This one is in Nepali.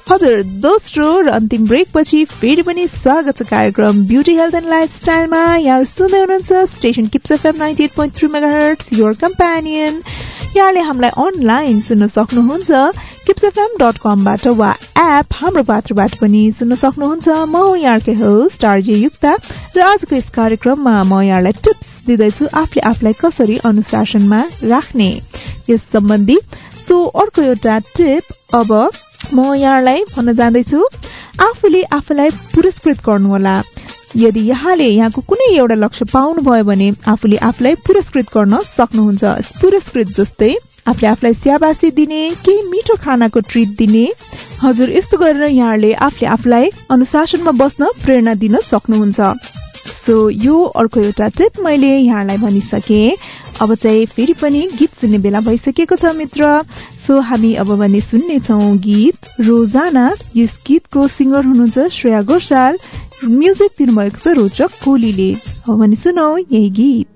हजुर दोस्रो र अन्तिम ब्रेक पछि फेरि पनि स्वागत छ कार्यक्रम ब्युटी हेल्थ एन्ड लाइफस्टाइलमा। यहाँ सुन्दै हुनुहुन्छ station kips FM 98.3 megahertz your companion. यहाँले हामीलाई अनलाइन सुन्न सक्नुहुन्छ kipsfm.com बाट वा एप हाम्रो पात्रबाट पनि सुन्न सक्नुहुन्छ। म हो यहाँकै होस्ट आरजे युक्ता र आजको यस कार्यक्रममा म यहाँलाई टिप्स दिँदैछु आफूले आफूलाई कसरी अनुशासनमा राख्ने यस सम्बन्धी। सो अर्को एउटा टिप अब म यहाँलाई भन्न जाँदैछु, आफूले आफूलाई पुरस्कृत गर्नुहोला। यदि यहाँले यहाँको कुनै एउटा लक्ष्य पाउनु भयो भने आफूले आफूलाई पुरस्कृत गर्न सक्नुहुन्छ। पुरस्कृत जस्तै आफूले आफूलाई स्याबासी दिने, केही मिठो खानाको ट्रिट दिने। हजुर यस्तो गरेर यहाँले आफूले आफूलाई अनुशासनमा बस्न प्रेरणा दिन सक्नुहुन्छ। सो यो अर्को एउटा टिप मैले यहाँलाई भनिसके। अब चाहिँ फेरि पनि गीत सुन्ने बेला भइसकेको छ मित्र। सो हामी अब भने सुन्ने छौं गीत रोजाना। यस गीतको सिंगर हुनुहुन्छ श्रेया घोषाल, म्युजिक दिनुभएको छ रोचक कोलीले। अब भने सुनौ यही गीत।